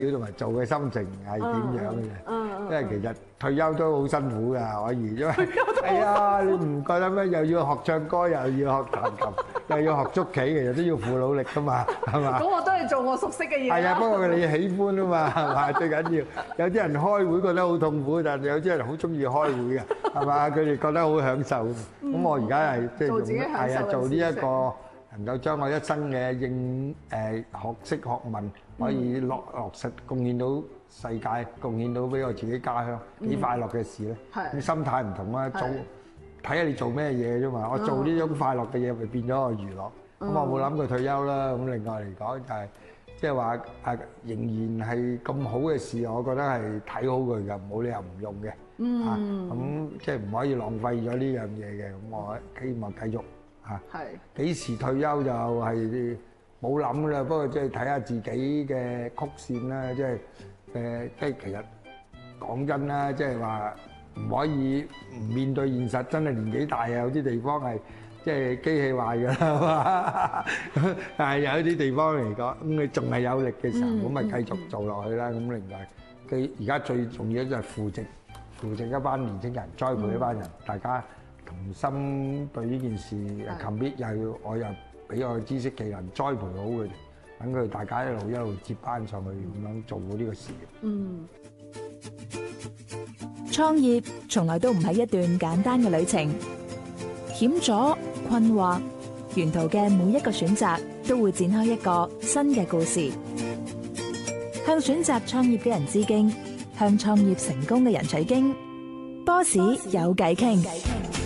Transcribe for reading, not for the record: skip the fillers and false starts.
同埋做嘅心情係點樣嘅？因為其實退休都好辛苦㗎，可以，因為係啊，你唔覺得咩？又要學唱歌，又要學彈琴，又要學捉棋，其實都要付努力㗎嘛，係嘛？ 咁我都係做我熟悉嘅嘢。 係啊，不過你喜歡啊嘛，係嘛？最緊要。有啲人開會覺得好痛苦，但係有啲人好中意開會嘅，係嘛？佢哋覺得好享受。咁我而家係即係用係啊，做呢一個。能夠將我一生嘅學識學問可以落實貢獻到世界，貢獻到俾我自己家鄉，幾快樂嘅事咧！咁心態唔同啦，做睇下你做咩嘢啫嘛。我做呢種快樂嘅嘢，咪變咗個娛樂。咁我冇諗過退休啦。咁另外嚟講就係即係話仍然係咁好嘅事，我覺得係睇好佢㗎，冇理由唔用嘅。咁即係唔可以浪費咗呢樣嘢嘅。咁我希望繼續。係幾時退休就係冇諗啦，不過即係睇下自己嘅曲線啦，即係其實講真啦，即係話唔可以唔面對現實，真係年紀大啊，有啲地方係即係機器壞㗎啦，係嘛？但係有啲地方嚟講，咁你仲係有力嘅時候，咁咪繼續做落去啦。咁另外，而家最重要就係扶植一班年輕人，栽培一班人，大家。同心對呢件事 commit， 我又俾我嘅知識技能栽培好佢哋，等佢哋大家一路接班上去咁樣做好呢個事業。 創業從來都唔係一段簡單嘅旅程，險阻、困惑，沿途嘅每一個選擇都會展開一個新嘅故事。向選擇創業嘅人致敬，向創業成功嘅人取經。波士有偈傾。